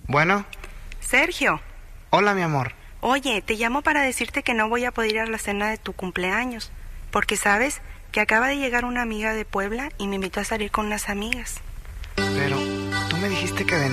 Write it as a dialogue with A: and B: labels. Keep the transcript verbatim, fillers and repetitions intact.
A: Bueno.
B: Sergio.
A: Hola, mi amor.
B: Oye, te llamo para decirte que no voy a poder ir a la cena de tu cumpleaños, porque sabes que acaba de llegar una amiga de Puebla y me invitó a salir con unas amigas.
A: Pero tú me dijiste que